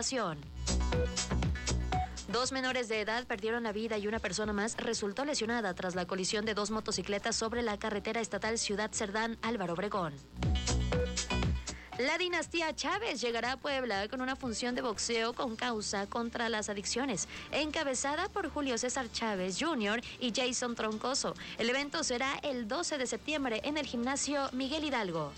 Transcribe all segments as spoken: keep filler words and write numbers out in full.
rehabilitación. Dos menores de edad perdieron la vida y una persona más resultó lesionada tras la colisión de dos motocicletas sobre la carretera estatal Ciudad Cerdán, Álvaro Obregón. La dinastía Chávez llegará a Puebla con una función de boxeo con causa contra las adicciones, encabezada por Julio César Chávez junior y Jason Troncoso. El evento será el doce de septiembre en el gimnasio Miguel Hidalgo.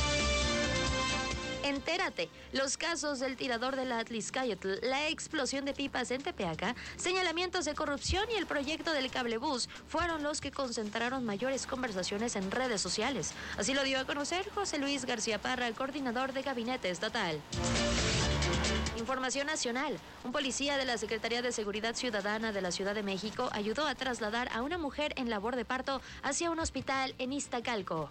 Entérate, los casos del tirador de la Atlixcáyotl, la explosión de pipas en Tepeaca, señalamientos de corrupción y el proyecto del cablebús fueron los que concentraron mayores conversaciones en redes sociales. Así lo dio a conocer José Luis García Parra, coordinador de Gabinete Estatal. Información nacional. Un policía de la Secretaría de Seguridad Ciudadana de la Ciudad de México ayudó a trasladar a una mujer en labor de parto hacia un hospital en Iztacalco.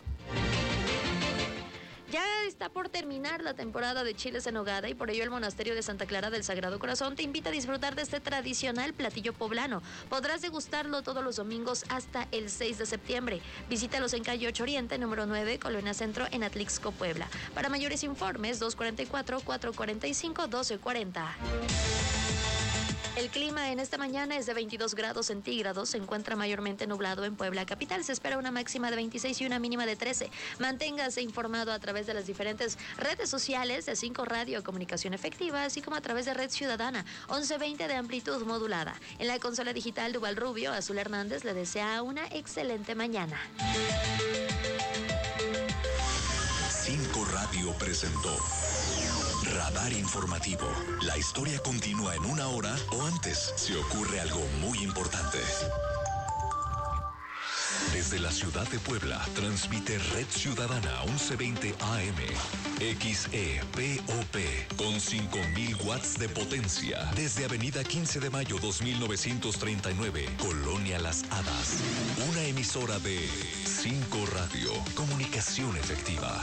Ya está por terminar la temporada de chiles en nogada y por ello el Monasterio de Santa Clara del Sagrado Corazón te invita a disfrutar de este tradicional platillo poblano. Podrás degustarlo todos los domingos hasta el seis de septiembre. Visítalos en calle ocho Oriente, número nueve, Colonia Centro, en Atlixco, Puebla. Para mayores informes, dos cuatro cuatro, cuatro cuatro cinco, uno dos cuatro cero. El clima en esta mañana es de veintidós grados centígrados, se encuentra mayormente nublado en Puebla capital, se espera una máxima de veintiséis y una mínima de trece. Manténgase informado a través de las diferentes redes sociales de cinco Radio Comunicación Efectiva, así como a través de Red Ciudadana, once veinte de amplitud modulada. En la consola digital Duval Rubio, Azul Hernández le desea una excelente mañana. cinco Radio presentó Radar Informativo. La historia continúa en una hora o antes si ocurre algo muy importante. Desde la ciudad de Puebla, transmite Red Ciudadana once veinte A M, X E P O P, con cinco mil watts de potencia. Desde Avenida quince de mayo dos mil novecientos treinta y nueve, Colonia Las Hadas. Una emisora de cinco Radio, comunicación efectiva.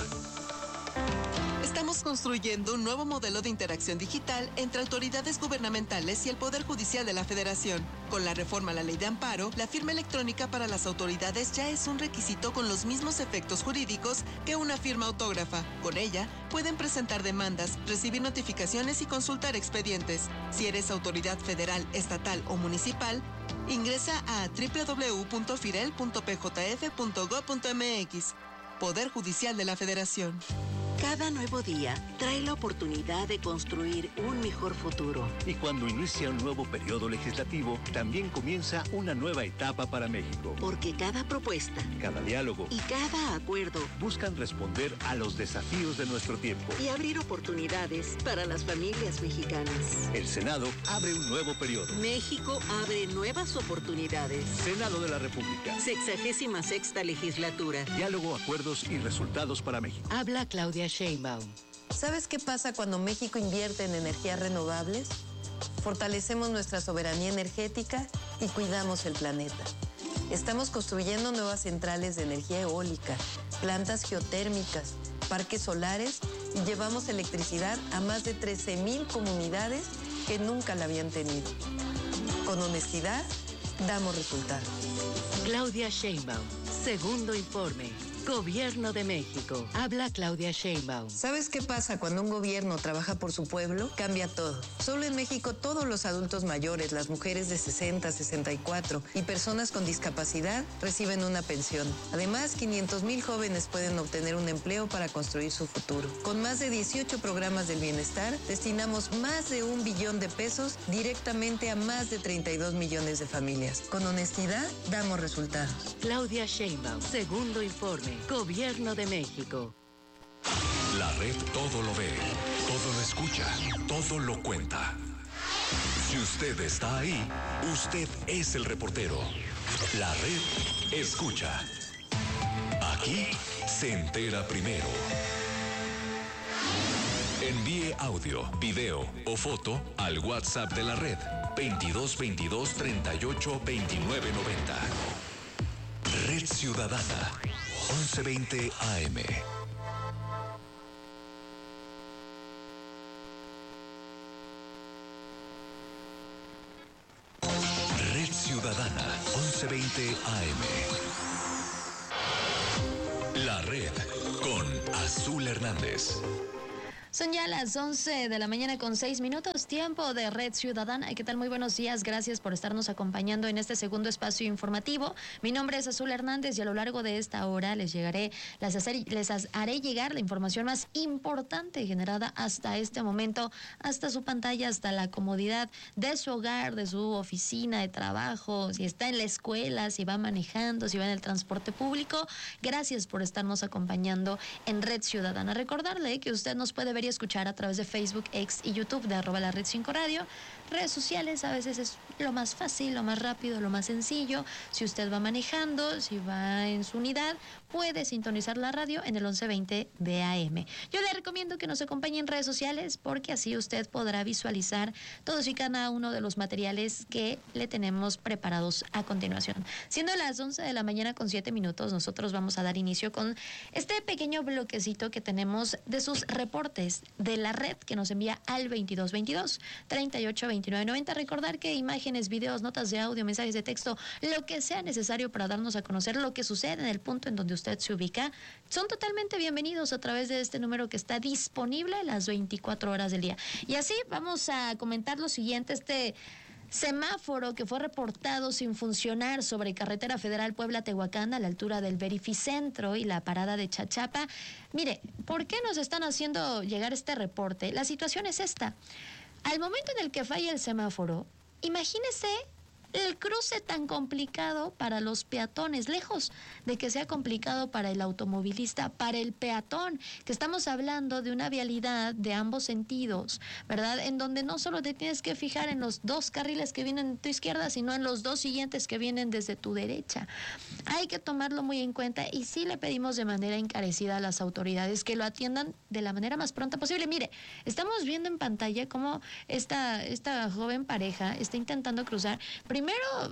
Estamos construyendo un nuevo modelo de interacción digital entre autoridades gubernamentales y el Poder Judicial de la Federación. Con la reforma a la Ley de Amparo, la firma electrónica para las autoridades ya es un requisito con los mismos efectos jurídicos que una firma autógrafa. Con ella, pueden presentar demandas, recibir notificaciones y consultar expedientes. Si eres autoridad federal, estatal o municipal, ingresa a doble u doble u doble u punto firel punto p j f punto gob punto m x. Poder Judicial de la Federación. Cada nuevo día trae la oportunidad de construir un mejor futuro. Y cuando inicia un nuevo periodo legislativo, también comienza una nueva etapa para México. Porque cada propuesta, cada diálogo y cada acuerdo buscan responder a los desafíos de nuestro tiempo y abrir oportunidades para las familias mexicanas. El Senado abre un nuevo periodo. México abre nuevas oportunidades. Senado de la República. Sexagésima sexta legislatura. Diálogo, acuerdos y resultados para México. Habla Claudia Sheinbaum. ¿Sabes qué pasa cuando México invierte en energías renovables? Fortalecemos nuestra soberanía energética y cuidamos el planeta. Estamos construyendo nuevas centrales de energía eólica, plantas geotérmicas, parques solares y llevamos electricidad a más de trece mil comunidades que nunca la habían tenido. Con honestidad, damos resultados. Claudia Sheinbaum, segundo informe. Gobierno de México. Habla Claudia Sheinbaum. ¿Sabes qué pasa cuando un gobierno trabaja por su pueblo? Cambia todo. Solo en México todos los adultos mayores, las mujeres de sesenta, sesenta y cuatro y personas con discapacidad reciben una pensión. Además, quinientos mil jóvenes pueden obtener un empleo para construir su futuro. Con más de dieciocho programas del bienestar, destinamos más de un billón de pesos directamente a más de treinta y dos millones de familias. Con honestidad, damos resultados. Claudia Sheinbaum, segundo informe. Gobierno de México. La red todo lo ve, todo lo escucha, todo lo cuenta. Si usted está ahí, usted es el reportero. La red escucha. Aquí se entera primero. Envíe audio, video o foto al WhatsApp de la red veintidós veintidós treinta y ocho veintinueve noventa. Red Ciudadana, once veinte A M. Red Ciudadana, once veinte A M. La red con Azul Hernández. Son ya las once de la mañana con seis minutos, tiempo de Red Ciudadana. ¿Qué tal? Muy buenos días, gracias por estarnos acompañando en este segundo espacio informativo. Mi nombre es Azul Hernández y a lo largo de esta hora les llegaré, les, hacer, les haré llegar la información más importante generada hasta este momento, hasta su pantalla, hasta la comodidad de su hogar, de su oficina de trabajo, si está en la escuela, si va manejando, si va en el transporte público. Gracias por estarnos acompañando en Red Ciudadana. Recordarle que usted nos puede ver y escuchar a través de Facebook, X y YouTube de arroba la Red cinco Radio. Redes sociales a veces es lo más fácil, lo más rápido, lo más sencillo. Si usted va manejando, si va en su unidad, puede sintonizar la radio en el once veinte de A M. Yo le recomiendo que nos acompañe en redes sociales porque así usted podrá visualizar todos y cada uno de los materiales que le tenemos preparados a continuación. Siendo las once de la mañana con siete minutos, nosotros vamos a dar inicio con este pequeño bloquecito que tenemos de sus reportes de la red que nos envía al veintidós veintidós, treinta y ocho veintinueve noventa. Recordar que imágenes, videos, notas de audio, mensajes de texto, lo que sea necesario para darnos a conocer lo que sucede en el punto en donde usted se ubica, son totalmente bienvenidos a través de este número que está disponible las veinticuatro horas del día. Y así vamos a comentar lo siguiente. Este semáforo que fue reportado sin funcionar sobre carretera federal Puebla-Tehuacán a la altura del Verificentro y la parada de Chachapa. Mire, ¿por qué nos están haciendo llegar este reporte? La situación es esta. Al momento en el que falla el semáforo, imagínese el cruce tan complicado para los peatones, lejos de que sea complicado para el automovilista, para el peatón, que estamos hablando de una vialidad de ambos sentidos, ¿verdad? En donde no solo te tienes que fijar en los dos carriles que vienen de tu izquierda, sino en los dos siguientes que vienen desde tu derecha. Hay que tomarlo muy en cuenta y sí le pedimos de manera encarecida a las autoridades que lo atiendan de la manera más pronta posible. Mire, estamos viendo en pantalla cómo esta, esta joven pareja está intentando cruzar. Primero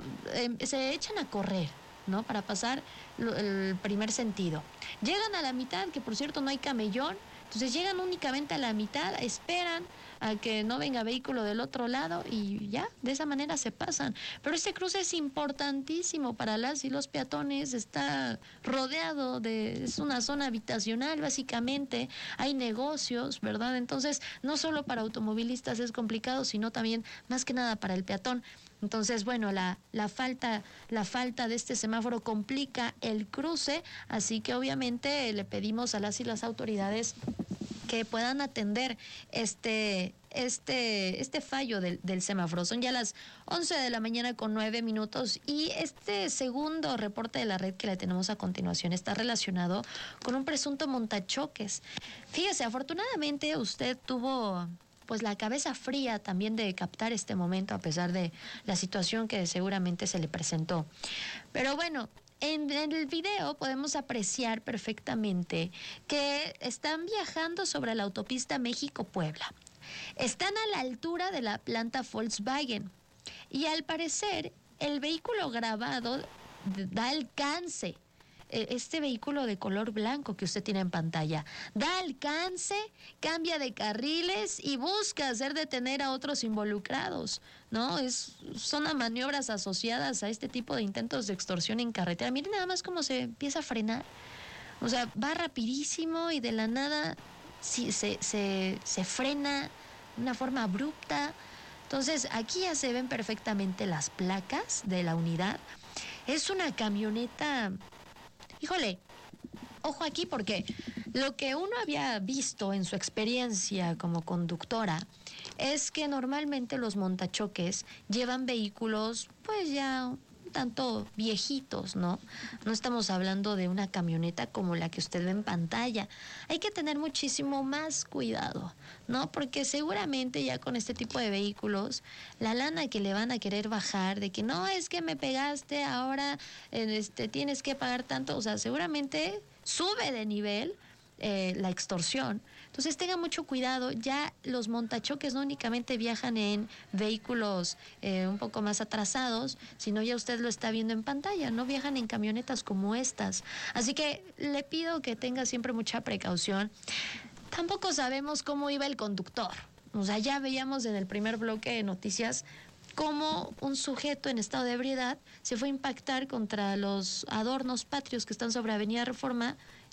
eh, se echan a correr, ¿no? Para pasar lo, el primer sentido. Llegan a la mitad, que por cierto no hay camellón, entonces llegan únicamente a la mitad, esperan a que no venga vehículo del otro lado y ya, de esa manera se pasan. Pero este cruce es importantísimo para las y los peatones, está rodeado de, es una zona habitacional básicamente, hay negocios, ¿verdad? Entonces, no solo para automovilistas es complicado, sino también, más que nada, para el peatón. Entonces, bueno, la, la falta, la falta de este semáforo complica el cruce, así que obviamente le pedimos a las y las autoridades que puedan atender este, este, este fallo del, del semáforo. Son ya las once de la mañana con nueve minutos y este segundo reporte de la red que le tenemos a continuación está relacionado con un presunto montachoques. Fíjese, afortunadamente usted tuvo pues la cabeza fría también de captar este momento a pesar de la situación que seguramente se le presentó. Pero bueno, en, en el video podemos apreciar perfectamente que están viajando sobre la autopista México-Puebla. Están a la altura de la planta Volkswagen y al parecer el vehículo grabado da alcance. Este vehículo de color blanco que usted tiene en pantalla da alcance, cambia de carriles y busca hacer detener a otros involucrados, ¿no? Es, son a maniobras asociadas a este tipo de intentos de extorsión en carretera. Miren nada más cómo se empieza a frenar. O sea, va rapidísimo y de la nada sí, se, se, se frena de una forma abrupta. Entonces, aquí ya se ven perfectamente las placas de la unidad. Es una camioneta. Híjole, ojo aquí porque lo que uno había visto en su experiencia como conductora es que normalmente los montachoques llevan vehículos pues ya un tanto viejitos, ¿no? No estamos hablando de una camioneta como la que usted ve en pantalla. Hay que tener muchísimo más cuidado, ¿no? Porque seguramente ya con este tipo de vehículos, la lana que le van a querer bajar, de que no, es que me pegaste, ahora este, tienes que pagar tanto, o sea, seguramente sube de nivel eh, la extorsión. Entonces tenga mucho cuidado, ya los montachoques no únicamente viajan en vehículos eh, un poco más atrasados, sino ya usted lo está viendo en pantalla, no viajan en camionetas como estas. Así que le pido que tenga siempre mucha precaución. Tampoco sabemos cómo iba el conductor. O sea, ya veíamos en el primer bloque de noticias cómo un sujeto en estado de ebriedad se fue a impactar contra los adornos patrios que están sobre Avenida Reforma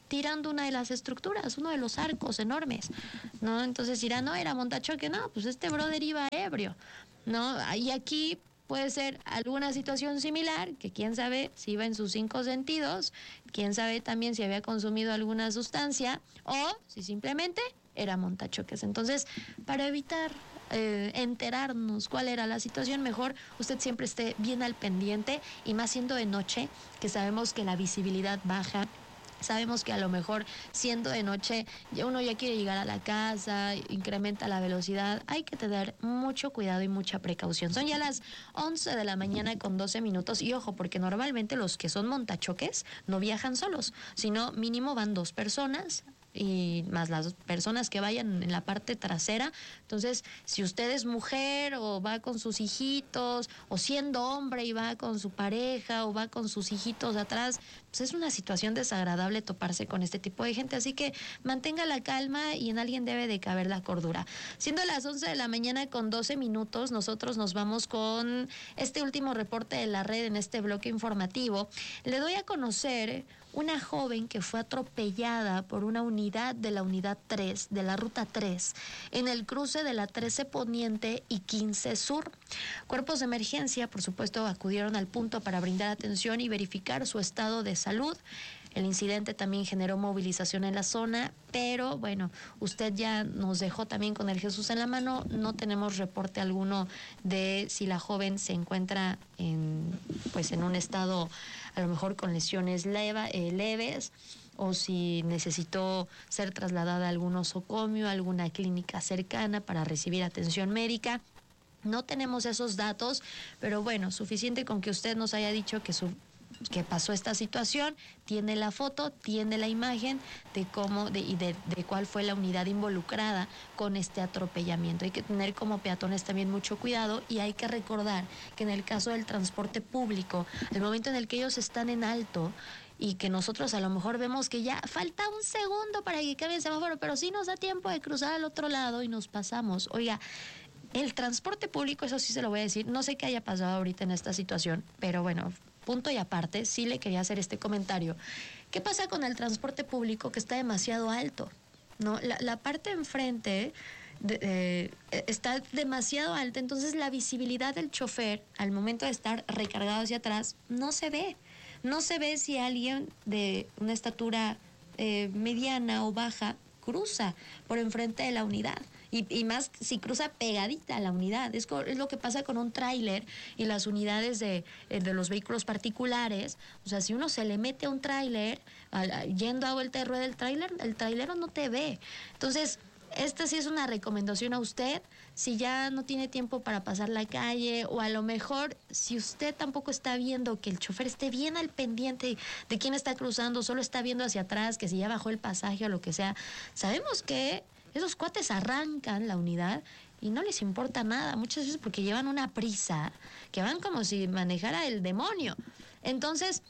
tirando una de las estructuras, uno de los arcos enormes, ¿no? Entonces dirán, no, era montachoque, no, pues este brother iba ebrio, ¿no? Y aquí puede ser alguna situación similar, que quién sabe si iba en sus cinco sentidos, quién sabe también si había consumido alguna sustancia o si simplemente era montachoques. Entonces, para evitar eh, enterarnos cuál era la situación, mejor usted siempre esté bien al pendiente, y más siendo de noche, que sabemos que la visibilidad baja. Sabemos que a lo mejor siendo de noche uno ya quiere llegar a la casa, incrementa la velocidad. Hay que tener mucho cuidado y mucha precaución. Son ya las once de la mañana con doce minutos y ojo, porque normalmente los que son montachoques no viajan solos, sino mínimo van dos personas y más las personas que vayan en la parte trasera. Entonces, si usted es mujer o va con sus hijitos, o siendo hombre y va con su pareja o va con sus hijitos atrás, pues es una situación desagradable toparse con este tipo de gente, así que mantenga la calma y en alguien debe de caber la cordura. Siendo las once de la mañana con doce minutos, nosotros nos vamos con este último reporte de la red en este bloque informativo. Le doy a conocer una joven que fue atropellada por una unidad de la unidad tres, de la ruta tres, en el cruce de la trece Poniente y quince Sur. Cuerpos de emergencia, por supuesto, acudieron al punto para brindar atención y verificar su estado de salud. El incidente también generó movilización en la zona, pero bueno, usted ya nos dejó también con el Jesús en la mano. No tenemos reporte alguno de si la joven se encuentra en, pues en un estado a lo mejor con lesiones leva, eh, leves, o si necesitó ser trasladada a algún osocomio, a alguna clínica cercana para recibir atención médica. No tenemos esos datos, pero bueno, suficiente con que usted nos haya dicho que su que pasó esta situación, tiene la foto, tiene la imagen de cómo de, y de, de cuál fue la unidad involucrada con este atropellamiento. Hay que tener como peatones también mucho cuidado, y hay que recordar que en el caso del transporte público, el momento en el que ellos están en alto y que nosotros a lo mejor vemos que ya falta un segundo para que cambie el semáforo, pero sí nos da tiempo de cruzar al otro lado y nos pasamos. Oiga, el transporte público, eso sí se lo voy a decir, no sé qué haya pasado ahorita en esta situación, pero bueno, punto y aparte, sí le quería hacer este comentario. ¿Qué pasa con el transporte público que está demasiado alto? ¿No? La, la parte enfrente de, eh, está demasiado alta, entonces la visibilidad del chofer al momento de estar recargado hacia atrás no se ve. No se ve si alguien de una estatura eh, mediana o baja cruza por enfrente de la unidad. Y, y más si cruza pegadita a la unidad. Es, es lo que pasa con un tráiler y las unidades de, de los vehículos particulares. O sea, si uno se le mete a un tráiler, yendo a vuelta de rueda del tráiler, el trailero no te ve. Entonces, esta sí es una recomendación a usted, si ya no tiene tiempo para pasar la calle, o a lo mejor si usted tampoco está viendo que el chofer esté bien al pendiente de quién está cruzando, solo está viendo hacia atrás, que si ya bajó el pasaje o lo que sea. Sabemos que esos cuates arrancan la unidad y no les importa nada, muchas veces porque llevan una prisa, que van como si manejara el demonio. Entonces,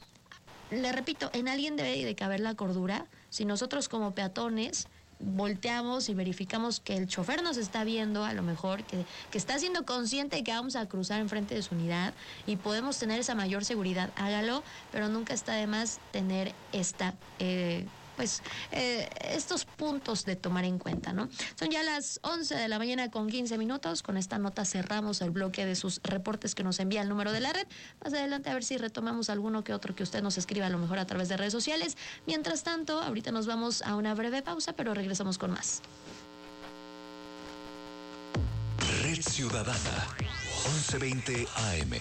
le repito, en alguien debe de caber la cordura. Si nosotros como peatones volteamos y verificamos que el chofer nos está viendo, a lo mejor que, que está siendo consciente de que vamos a cruzar enfrente de su unidad y podemos tener esa mayor seguridad, hágalo, pero nunca está de más tener esta eh, pues eh, estos puntos de tomar en cuenta, ¿no? Son ya las once de la mañana con quince minutos. Con esta nota cerramos el bloque de sus reportes que nos envía el número de la red. Más adelante a ver si retomamos alguno que otro que usted nos escriba, a lo mejor a través de redes sociales. Mientras tanto, ahorita nos vamos a una breve pausa, pero regresamos con más. Red Ciudadana, once veinte A M.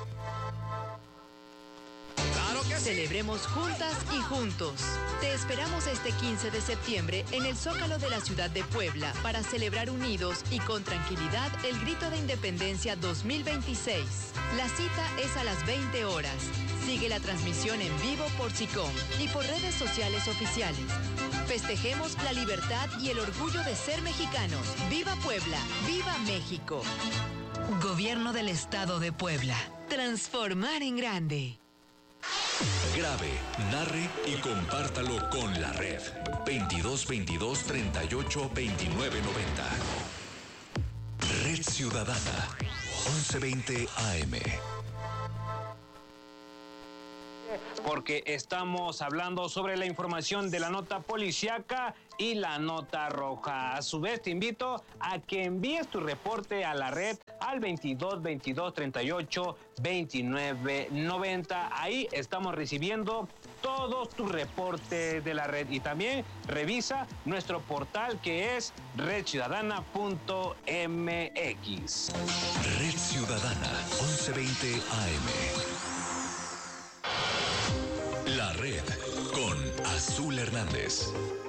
Celebremos juntas y juntos. Te esperamos este quince de septiembre en el Zócalo de la ciudad de Puebla para celebrar unidos y con tranquilidad el Grito de Independencia dos mil veintiséis. La cita es a las veinte horas. Sigue la transmisión en vivo por SICOM y por redes sociales oficiales. Festejemos la libertad y el orgullo de ser mexicanos. ¡Viva Puebla! ¡Viva México! Gobierno del Estado de Puebla. Transformar en grande. Grabe, narre y compártalo con la red. veintidós veintidós treinta y ocho veintinueve noventa. Red Ciudadana, once veinte A M. porque estamos hablando sobre la información de la nota policíaca y la nota roja. A su vez, te invito a que envíes tu reporte a la red al veintidós veintidós treinta y ocho veintinueve noventa. Ahí estamos recibiendo todos tus reportes de la red y también revisa nuestro portal que es red ciudadana punto m x. Red Ciudadana once veinte A M. La red con Azul Hernández.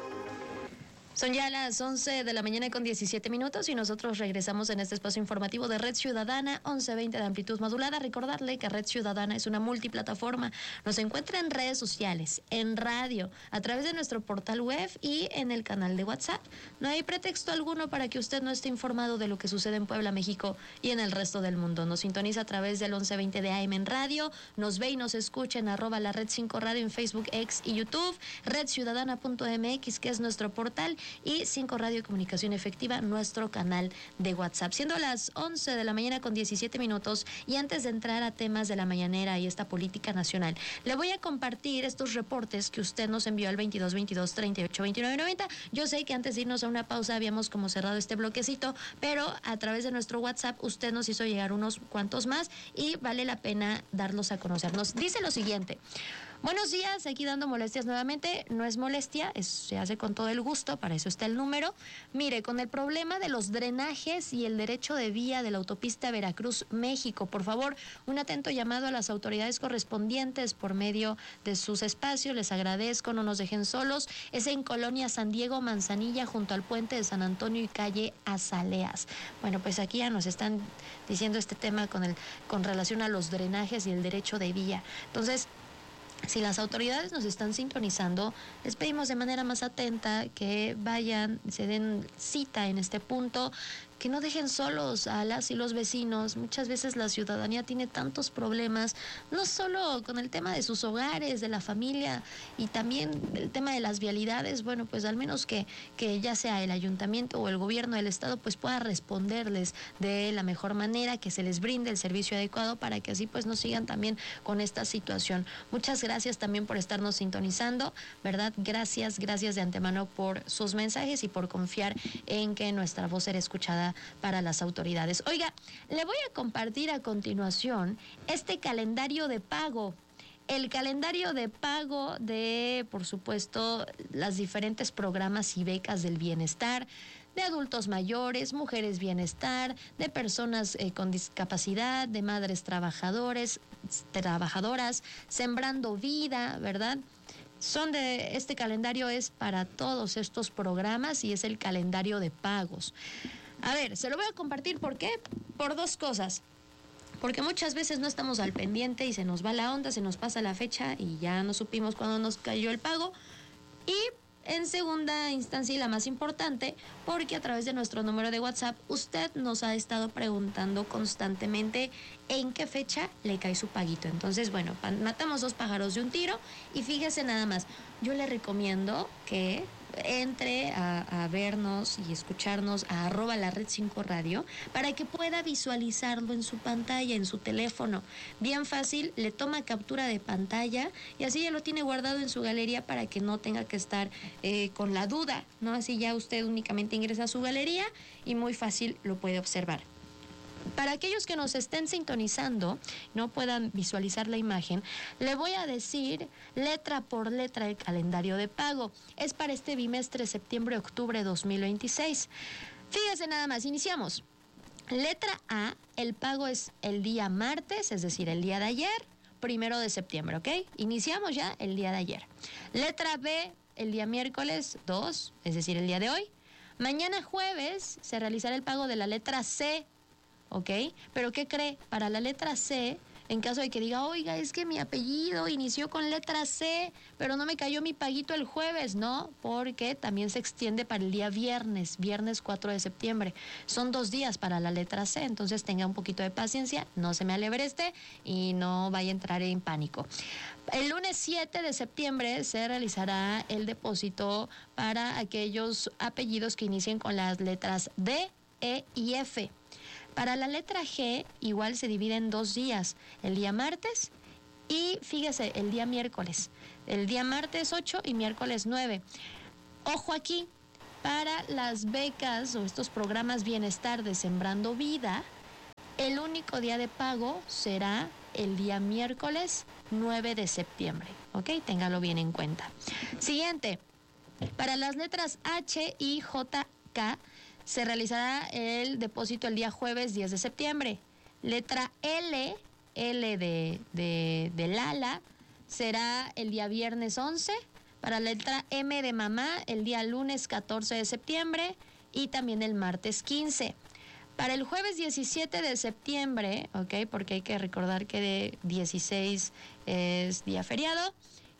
Son ya las once de la mañana con diecisiete minutos y nosotros regresamos en este espacio informativo de Red Ciudadana once veinte de amplitud modulada. Recordarle que Red Ciudadana es una multiplataforma. Nos encuentra en redes sociales, en radio, a través de nuestro portal web y en el canal de WhatsApp. No hay pretexto alguno para que usted no esté informado de lo que sucede en Puebla, México y en el resto del mundo. Nos sintoniza a través del once veinte de A M en radio, nos ve y nos escucha en arroba la red cinco radio en Facebook, X y YouTube, red ciudadana punto m x, que es nuestro portal, y cinco Radio Comunicación Efectiva, nuestro canal de WhatsApp. Siendo las once de la mañana con diecisiete minutos y antes de entrar a temas de la mañanera y esta política nacional, le voy a compartir estos reportes que usted nos envió al veintidós veintidós treinta y ocho veintinueve noventa. Yo sé que antes de irnos a una pausa habíamos como cerrado este bloquecito, pero a través de nuestro WhatsApp usted nos hizo llegar unos cuantos más y vale la pena darlos a conocer. Nos dice lo siguiente: buenos días, aquí dando molestias nuevamente. No es molestia, es, se hace con todo el gusto, para eso está el número. Mire, con el problema de los drenajes y el derecho de vía de la autopista Veracruz-México, por favor, un atento llamado a las autoridades correspondientes por medio de sus espacios. Les agradezco, no nos dejen solos. Es en Colonia San Diego, Manzanilla, junto al puente de San Antonio y calle Azaleas. Bueno, pues aquí ya nos están diciendo este tema con, el, con relación a los drenajes y el derecho de vía. Entonces, si las autoridades nos están sintonizando, les pedimos de manera más atenta que vayan, se den cita en este punto, que no dejen solos a las y los vecinos. Muchas veces la ciudadanía tiene tantos problemas, no solo con el tema de sus hogares, de la familia, y también el tema de las vialidades. Bueno, pues al menos que, que ya sea el ayuntamiento o el gobierno del estado pues pueda responderles de la mejor manera, que se les brinde el servicio adecuado para que así pues no sigan también con esta situación. Muchas gracias también por estarnos sintonizando, ¿verdad? Gracias, gracias de antemano por sus mensajes y por confiar en que nuestra voz será escuchada para las autoridades. Oiga, le voy a compartir a continuación este calendario de pago. El calendario de pago de, por supuesto, las diferentes programas y becas del bienestar, de adultos mayores, mujeres bienestar, de personas eh, con discapacidad, de madres trabajadores, trabajadoras, Sembrando Vida, ¿verdad? Son de, este calendario es para todos estos programas y es el calendario de pagos. A ver, se lo voy a compartir, ¿por qué? Por dos cosas. Porque muchas veces no estamos al pendiente y se nos va la onda, se nos pasa la fecha y ya no supimos cuándo nos cayó el pago. Y en segunda instancia, y la más importante, porque a través de nuestro número de WhatsApp usted nos ha estado preguntando constantemente en qué fecha le cae su paguito. Entonces, bueno, matamos dos pájaros de un tiro y fíjese nada más. Yo le recomiendo que entre a, a vernos y escucharnos a arroba la red cinco radio para que pueda visualizarlo en su pantalla, en su teléfono. Bien fácil, le toma captura de pantalla y así ya lo tiene guardado en su galería para que no tenga que estar eh, con la duda, ¿no? Así ya usted únicamente ingresa a su galería y muy fácil lo puede observar. Para aquellos que nos estén sintonizando, no puedan visualizar la imagen, le voy a decir letra por letra el calendario de pago. Es para este bimestre septiembre-octubre dos mil veintiséis. Fíjese nada más, iniciamos. Letra A, el pago es el día martes, es decir, el día de ayer, primero de septiembre, ¿ok? Iniciamos ya el día de ayer. Letra B, el día miércoles dos, es decir, el día de hoy. Mañana jueves se realizará el pago de la letra C, ¿ok? Pero ¿qué cree? Para la letra C, en caso de que diga, oiga, es que mi apellido inició con letra C, pero no me cayó mi paguito el jueves, no, porque también se extiende para el día viernes, viernes cuatro de septiembre. Son dos días para la letra C, entonces tenga un poquito de paciencia, no se me alebreste y no vaya a entrar en pánico. El lunes siete de septiembre se realizará el depósito para aquellos apellidos que inicien con las letras D, E y F. Para la letra G, igual se divide en dos días, el día martes Y fíjese, el día miércoles, el día martes ocho y miércoles nueve. Ojo aquí, para las becas o estos programas Bienestar de Sembrando Vida, el único día de pago será el día miércoles nueve de septiembre, ¿ok? Téngalo bien en cuenta. Siguiente, para las letras H y J K se realizará el depósito el día jueves diez de septiembre. Letra L, L de, de, de Lala, será el día viernes once. Para la letra M de mamá, el día lunes catorce de septiembre y también el martes quince. Para el jueves diecisiete de septiembre, ¿ok? Porque hay que recordar que de dieciséis es día feriado.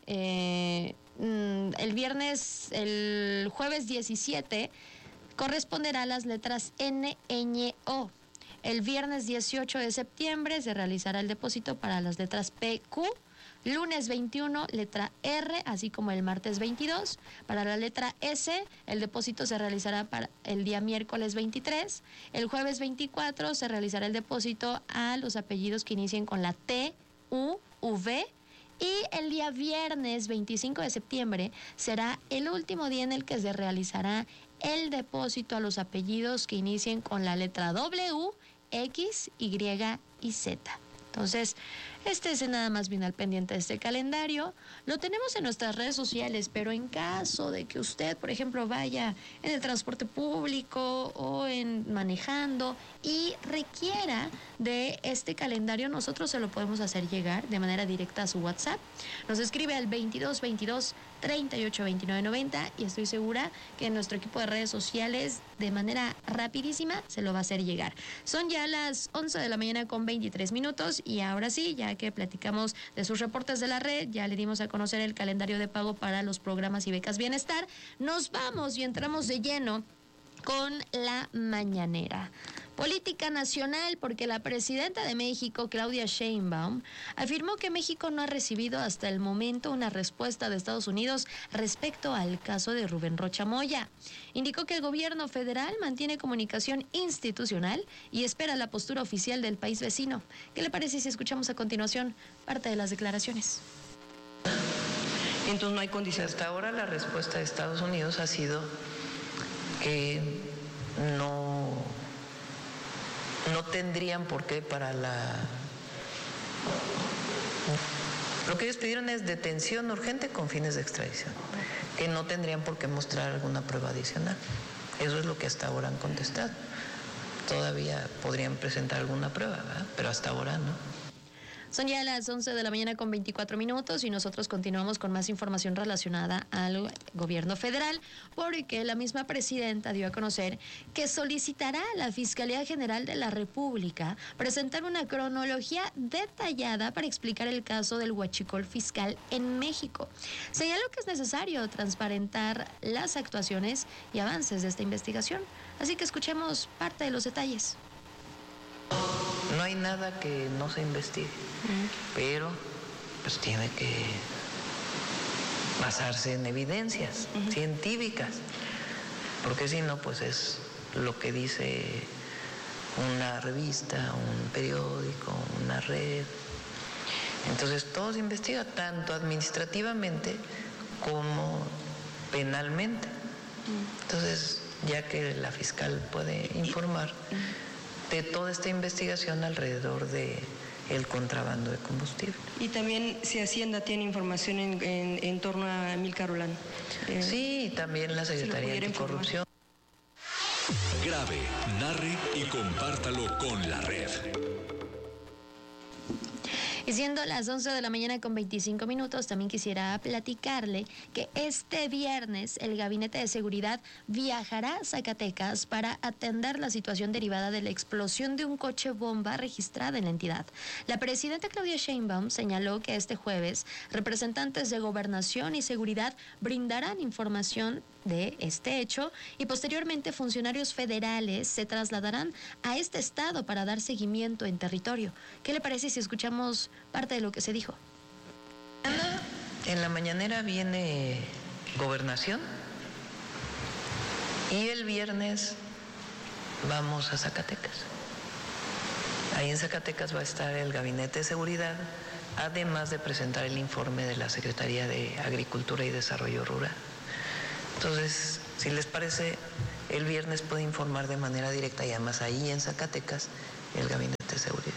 Eh, el viernes, el jueves diecisiete corresponderá a las letras N, Ñ, O. El viernes dieciocho de septiembre se realizará el depósito para las letras P, Q. Lunes veintiuno, letra R, así como el martes veintidós. Para la letra S, el depósito se realizará para el día miércoles veintitrés. El jueves veinticuatro se realizará el depósito a los apellidos que inicien con la T, U, V. Y el día viernes veinticinco de septiembre será el último día en el que se realizará el depósito a los apellidos que inicien con la letra W, X, Y y Z. Entonces, este es nada más bien al pendiente de este calendario. Lo tenemos en nuestras redes sociales, pero en caso de que usted, por ejemplo, vaya en el transporte público o en manejando y requiera de este calendario, nosotros se lo podemos hacer llegar de manera directa a su WhatsApp. Nos escribe al veintidós veintidós treinta y ocho veintinueve noventa y estoy segura que nuestro equipo de redes sociales de manera rapidísima se lo va a hacer llegar. Son ya las once de la mañana con veintitrés minutos y ahora sí, ya que platicamos de sus reportes de la red, ya le dimos a conocer el calendario de pago para los programas y becas Bienestar, nos vamos y entramos de lleno con la mañanera. Política nacional, porque la presidenta de México, Claudia Sheinbaum, afirmó que México no ha recibido hasta el momento una respuesta de Estados Unidos respecto al caso de Rubén Rocha Moya. Indicó que el gobierno federal mantiene comunicación institucional y espera la postura oficial del país vecino. ¿Qué le parece si escuchamos a continuación parte de las declaraciones? Entonces no hay condiciones. Hasta ahora la respuesta de Estados Unidos ha sido que no... no tendrían por qué para la... Lo que ellos pidieron es detención urgente con fines de extradición, que no tendrían por qué mostrar alguna prueba adicional. Eso es lo que hasta ahora han contestado. Todavía podrían presentar alguna prueba, ¿verdad? Pero hasta ahora no. Son ya las once de la mañana con veinticuatro minutos y nosotros continuamos con más información relacionada al gobierno federal, porque la misma presidenta dio a conocer que solicitará a la Fiscalía General de la República presentar una cronología detallada para explicar el caso del huachicol fiscal en México. Señaló que es necesario transparentar las actuaciones y avances de esta investigación. Así que escuchemos parte de los detalles. No hay nada que no se investigue, uh-huh. pero pues tiene que basarse en evidencias uh-huh. científicas, porque si no, pues es lo que dice una revista, un periódico, una red. Entonces todo se investiga, tanto administrativamente como penalmente. Uh-huh. Entonces, ya que la fiscal puede informar uh-huh. de toda esta investigación alrededor de el contrabando de combustible. Y también si Hacienda tiene información en, en, en torno a Amílcar Olán. Eh, sí, también la Secretaría si Anticorrupción. Grabe, narre y compártalo con la red. Y siendo las once de la mañana con veinticinco minutos, también quisiera platicarle que este viernes el Gabinete de Seguridad viajará a Zacatecas para atender la situación derivada de la explosión de un coche bomba registrada en la entidad. La presidenta Claudia Sheinbaum señaló que este jueves representantes de Gobernación y Seguridad brindarán información de este hecho y posteriormente funcionarios federales se trasladarán a este estado para dar seguimiento en territorio. ¿Qué le parece si escuchamos parte de lo que se dijo? En la mañanera viene Gobernación y el viernes vamos a Zacatecas. Ahí en Zacatecas va a estar el Gabinete de Seguridad además de presentar el informe de la Secretaría de Agricultura y Desarrollo Rural. Entonces, si les parece, el viernes puede informar de manera directa y además ahí en Zacatecas el Gabinete de Seguridad.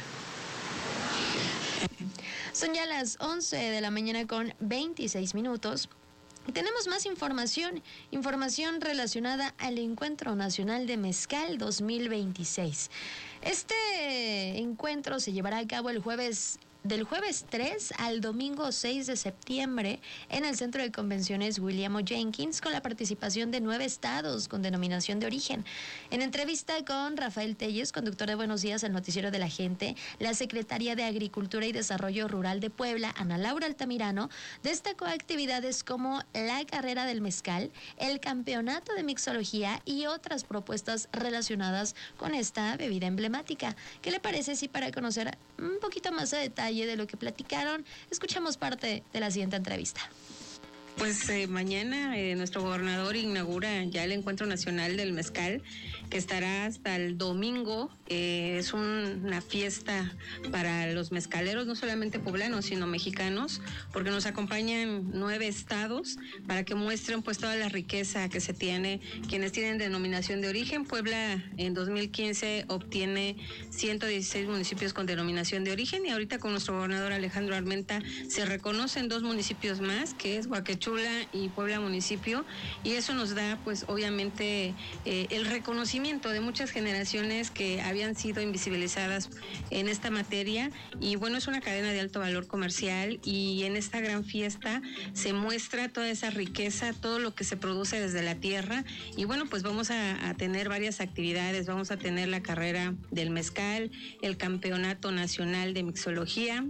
Son ya las once de la mañana con veintiséis minutos. Y tenemos más información, información relacionada al Encuentro Nacional de Mezcal dos mil veintiséis. Este encuentro se llevará a cabo el jueves del jueves tres al domingo seis de septiembre en el Centro de Convenciones William O. Jenkins, con la participación de nueve estados con denominación de origen. En entrevista con Rafael Telles, conductor de Buenos Días, el noticiero de la gente, la secretaria de Agricultura y Desarrollo Rural de Puebla, Ana Laura Altamirano, destacó actividades como la carrera del mezcal, el campeonato de mixología y otras propuestas relacionadas con esta bebida emblemática. ¿Qué le parece si para conocer un poquito más a detalle de lo que platicaron, escuchamos parte de la siguiente entrevista? Pues eh, mañana eh, nuestro gobernador inaugura ya el Encuentro Nacional del Mezcal, que estará hasta el domingo. Eh, es un, una fiesta para los mezcaleros, no solamente poblanos, sino mexicanos, porque nos acompañan nueve estados para que muestren pues toda la riqueza que se tiene, quienes tienen denominación de origen. Puebla en dos mil quince obtiene ciento dieciséis municipios con denominación de origen, y ahorita con nuestro gobernador Alejandro Armenta se reconocen dos municipios más, que es Huaquechula y Puebla municipio, y eso nos da pues obviamente eh, el reconocimiento de muchas generaciones que habían sido invisibilizadas en esta materia. Y bueno, es una cadena de alto valor comercial, y en esta gran fiesta se muestra toda esa riqueza, todo lo que se produce desde la tierra. Y bueno, pues vamos a, a tener varias actividades. Vamos a tener la carrera del mezcal, el campeonato nacional de mixología,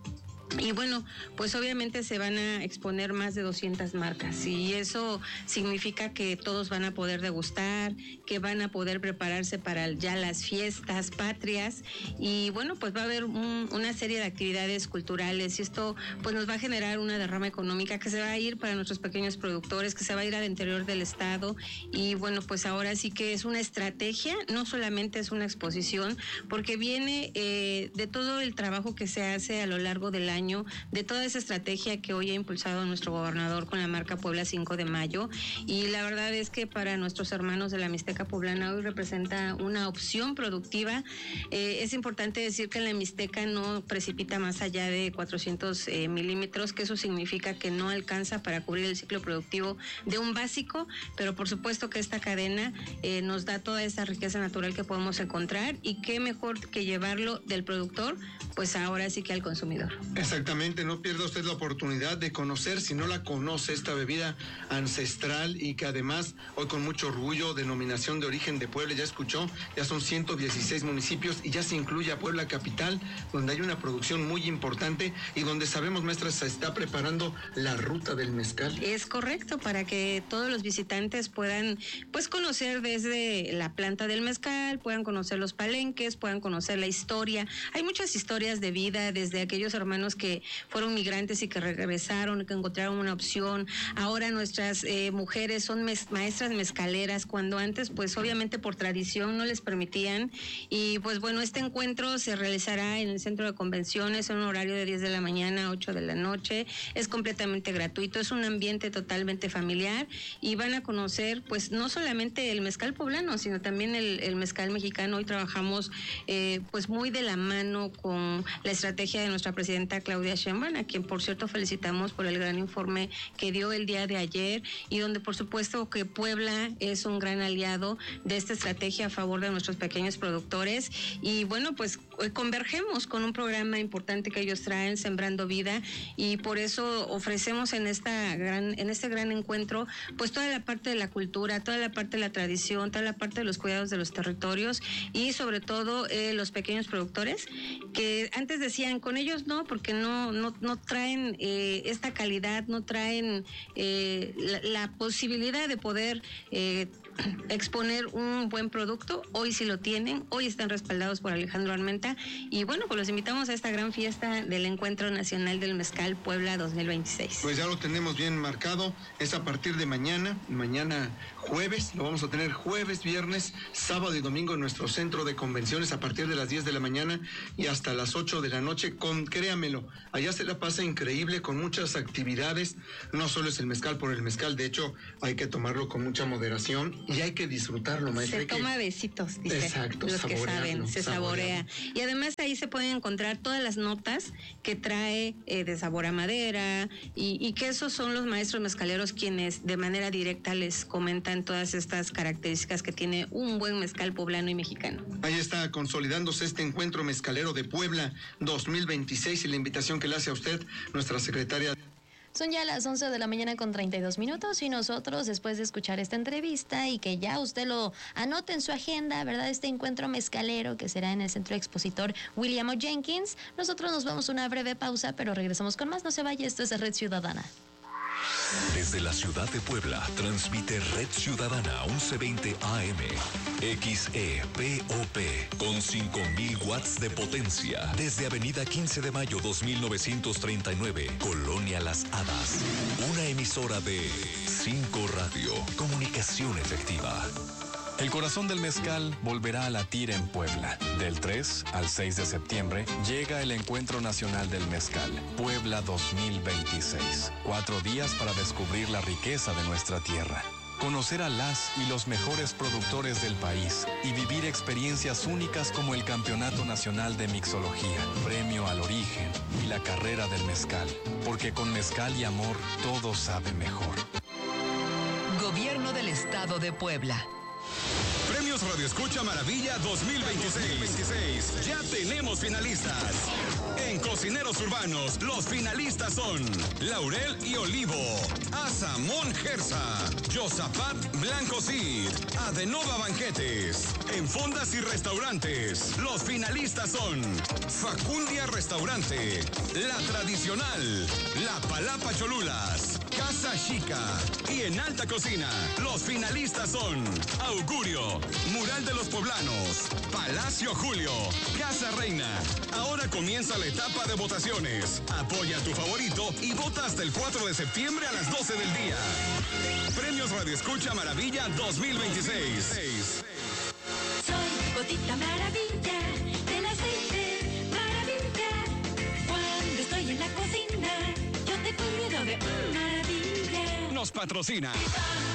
y bueno, pues obviamente se van a exponer más de doscientas marcas, y eso significa que todos van a poder degustar, que van a poder prepararse para ya las fiestas patrias. Y bueno, pues va a haber un, una serie de actividades culturales, y esto pues nos va a generar una derrama económica que se va a ir para nuestros pequeños productores, que se va a ir al interior del estado. Y bueno, pues ahora sí que es una estrategia, no solamente es una exposición, porque viene eh, de todo el trabajo que se hace a lo largo del año, de toda esa estrategia que hoy ha impulsado nuestro gobernador con la marca Puebla cinco de mayo. Y la verdad es que para nuestros hermanos de la Mixteca poblana hoy representa una opción productiva. Eh, es importante decir que la Mixteca no precipita más allá de cuatrocientos eh, milímetros, que eso significa que no alcanza para cubrir el ciclo productivo de un básico, pero por supuesto que esta cadena eh, nos da toda esa riqueza natural que podemos encontrar, y qué mejor que llevarlo del productor, pues ahora sí que al consumidor. Exactamente, no pierda usted la oportunidad de conocer, si no la conoce, esta bebida ancestral, y que además hoy con mucho orgullo, denominación de origen de Puebla, ya escuchó, ya son ciento dieciséis municipios, y ya se incluye a Puebla capital, donde hay una producción muy importante y donde sabemos, maestra, se está preparando la ruta del mezcal. Es correcto, para que todos los visitantes puedan pues conocer desde la planta del mezcal, puedan conocer los palenques, puedan conocer la historia. Hay muchas historias de vida, desde aquellos hermanos que fueron migrantes y que regresaron, que encontraron una opción. Ahora nuestras eh, mujeres son mes, maestras mezcaleras, cuando antes pues obviamente por tradición no les permitían. Y pues bueno, este encuentro se realizará en el Centro de Convenciones en un horario de diez de la mañana a ocho de la noche. Es completamente gratuito, es un ambiente totalmente familiar, y van a conocer pues no solamente el mezcal poblano, sino también el, el mezcal mexicano. Hoy trabajamos eh, pues muy de la mano con la estrategia de nuestra presidenta Claudia Sheinbaum, a quien por cierto felicitamos por el gran informe que dio el día de ayer, y donde por supuesto que Puebla es un gran aliado de esta estrategia a favor de nuestros pequeños productores. Y bueno, pues convergemos con un programa importante que ellos traen, Sembrando Vida, y por eso ofrecemos en esta gran, en este gran encuentro pues toda la parte de la cultura, toda la parte de la tradición, toda la parte de los cuidados de los territorios, y sobre todo eh, los pequeños productores, que antes decían con ellos no, porque no no no traen eh, esta calidad, no traen eh, la, la posibilidad de poder eh, exponer un buen producto. Hoy sí lo tienen, hoy están respaldados por Alejandro Armenta y bueno, pues los invitamos a esta gran fiesta del Encuentro Nacional del Mezcal Puebla dos mil veintiséis. Pues ya lo tenemos bien marcado, es a partir de mañana, mañana jueves, lo vamos a tener jueves, viernes, sábado y domingo en nuestro centro de convenciones a partir de las diez de la mañana y hasta las ocho de la noche, con, créamelo, allá se la pasa increíble con muchas actividades, no solo es el mezcal por el mezcal, de hecho hay que tomarlo con mucha moderación y hay que disfrutarlo, maestra. Se toma que... besitos, dice. Exacto, los que saben, se saborea. saborea. Y además ahí se pueden encontrar todas las notas que trae eh, de sabor a madera y, y que esos son los maestros mezcaleros quienes de manera directa les comentan todas estas características que tiene un buen mezcal poblano y mexicano. Ahí está consolidándose este encuentro mezcalero de Puebla dos mil veintiséis y la invitación que le hace a usted nuestra secretaria. Son ya las once de la mañana con treinta y dos minutos y nosotros, después de escuchar esta entrevista y que ya usted lo anote en su agenda, ¿verdad? Este encuentro mezcalero que será en el Centro Expositor William O. Jenkins, nosotros nos vamos a una breve pausa, pero regresamos con más. No se vaya, esto es Red Ciudadana. Desde la ciudad de Puebla, transmite Red Ciudadana once veinte A M, X E P O P, con cinco mil watts de potencia, desde Avenida quince de mayo dos mil novecientos treinta y nueve, Colonia Las Hadas. Una emisora de cinco Radio, comunicación efectiva. El corazón del mezcal volverá a latir en Puebla. Del tres al seis de septiembre llega el Encuentro Nacional del Mezcal, Puebla dos mil veintiséis. Cuatro días para descubrir la riqueza de nuestra tierra, conocer a las y los mejores productores del país y vivir experiencias únicas como el Campeonato Nacional de Mixología, Premio al Origen y la Carrera del Mezcal. Porque con mezcal y amor todo sabe mejor. Gobierno del Estado de Puebla. Premios Radio Escucha Maravilla dos mil veintiséis. Ya tenemos finalistas. En Cocineros Urbanos, los finalistas son Laurel y Olivo, Asamón Gersa, Yosapat Blanco Cid, Adenova Banquetes. En Fondas y Restaurantes, los finalistas son Facundia Restaurante, La Tradicional, La Palapa Cholulas, Casa Chica. Y en Alta Cocina, los finalistas son Augurio, Mural de los Poblanos, Palacio Julio, Casa Reina. Ahora comienza la etapa de votaciones. Apoya a tu favorito y vota hasta el cuatro de septiembre a las doce del día. Premios Radio Escucha Maravilla dos mil veintiséis. Soy Gotita Maravilla, del aceite maravilla. Cuando estoy en la cocina, yo te cuido de maravilla. Nos patrocina